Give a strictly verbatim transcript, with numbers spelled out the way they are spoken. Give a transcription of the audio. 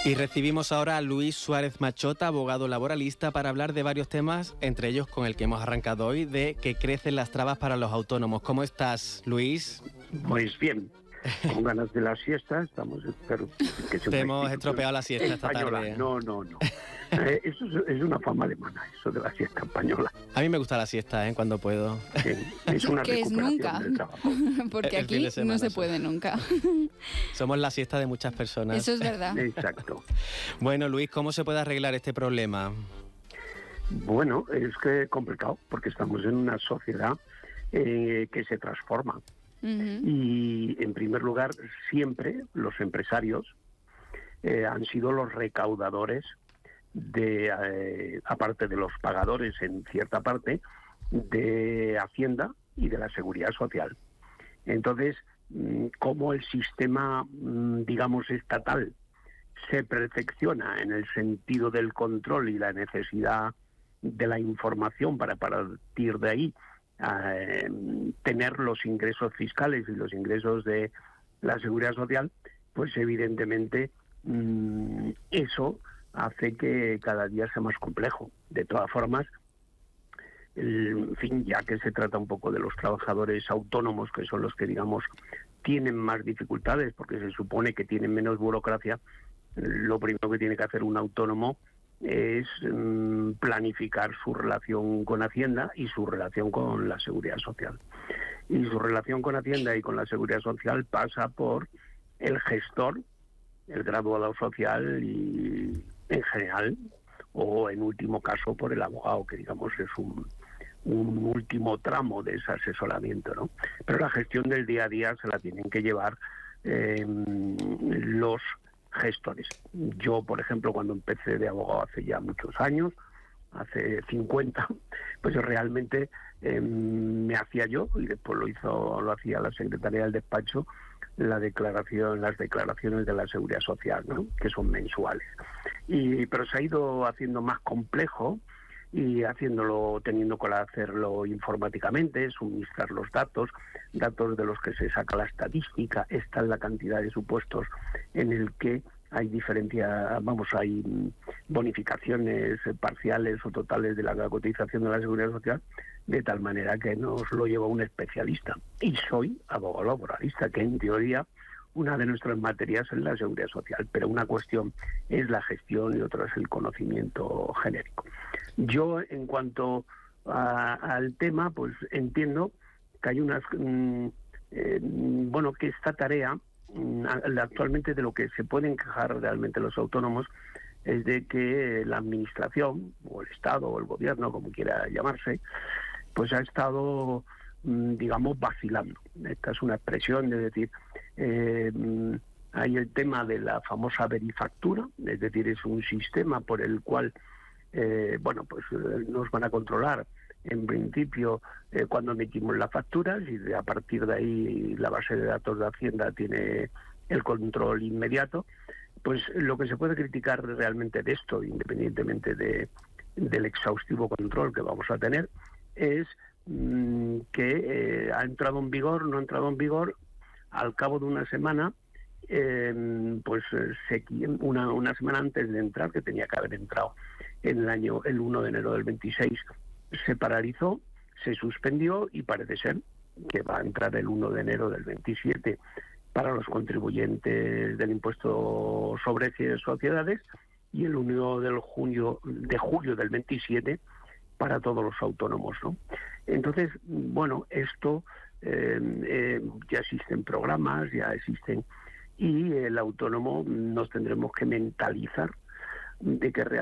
Y recibimos ahora a Luis Suárez Machota, abogado laboralista, para hablar de varios temas, entre ellos con el que hemos arrancado hoy, de que crecen las trabas para los autónomos. ¿Cómo estás, Luis? Pues bien, con ganas de la siesta, estamos... Pero que Te hemos estropeado la siesta española. esta tarde. No, no, no. Eh, eso es, es una fama alemana, eso de la siesta española. A mí me gusta la siesta, ¿eh? Cuando puedo. Sí, es una que es nunca, del trabajo. porque El aquí semana, no se sí. puede nunca. Somos la siesta de muchas personas. Eso es verdad. Exacto. Bueno, Luis, ¿cómo se puede arreglar este problema? Bueno, es que es complicado, porque estamos en una sociedad eh, que se transforma. Uh-huh. Y, en primer lugar, siempre los empresarios eh, han sido los recaudadores, de eh, aparte de los pagadores en cierta parte, de Hacienda y de la Seguridad Social. Entonces, como el sistema, digamos, estatal se perfecciona en el sentido del control y la necesidad de la información para partir de ahí eh, tener los ingresos fiscales y los ingresos de la Seguridad Social, pues evidentemente mmm, eso hace que cada día sea más complejo. De todas formas, el, en fin, ya que se trata un poco de los trabajadores autónomos, que son los que, digamos, tienen más dificultades porque se supone que tienen menos burocracia, lo primero que tiene que hacer un autónomo es mmm, planificar su relación con Hacienda y su relación con la Seguridad Social. Y su relación con Hacienda y con la Seguridad Social pasa por el gestor, el graduado social y, en general, o en último caso por el abogado, que digamos es un, un último tramo de ese asesoramiento, ¿no? Pero la gestión del día a día se la tienen que llevar eh, los gestores. Yo, por ejemplo, cuando empecé de abogado hace ya muchos años, hace cincuenta, pues realmente eh, me hacía yo, y después lo hizo, lo hacía la secretaria del despacho, la declaración, las declaraciones de la Seguridad Social, ¿no? Que son mensuales. Y pero se ha ido haciendo más complejo y haciéndolo, teniendo que hacerlo informáticamente, suministrar los datos, datos de los que se saca la estadística. Esta es la cantidad de supuestos en el que hay diferencia, vamos, hay bonificaciones parciales o totales de la cotización de la Seguridad Social, de tal manera que nos lo lleva un especialista. Y soy abogado laboralista, que en teoría una de nuestras materias es la Seguridad Social, pero una cuestión es la gestión y otra es el conocimiento genérico. Yo, en cuanto a, al tema, pues entiendo que hay unas... Mmm, eh, bueno, que esta tarea, mmm, actualmente de lo que se pueden quejar realmente los autónomos, es de que la administración, o el Estado, o el gobierno, como quiera llamarse, pues ha estado, digamos, vacilando. Esta es una expresión de decir, eh, hay el tema de la famosa verifactura, es decir, es un sistema por el cual, eh, bueno, pues eh, nos van a controlar, en principio, eh, cuando emitimos las facturas, y de, a partir de ahí la base de datos de Hacienda tiene el control inmediato. Pues lo que se puede criticar realmente de esto, independientemente de, del exhaustivo control que vamos a tener, es mmm, que eh, ha entrado en vigor, no ha entrado en vigor, al cabo de una semana, eh, pues se, una, una semana antes de entrar, que tenía que haber entrado en el año, el uno de enero del veintiséis, se paralizó, se suspendió y parece ser que va a entrar el uno de enero del veintisiete para los contribuyentes del impuesto sobre sociedades y el uno de junio, de julio del veintisiete para todos los autónomos, ¿no? Entonces, bueno, esto eh, eh, ya existen programas, ya existen, y el autónomo nos tendremos que mentalizar de que realmente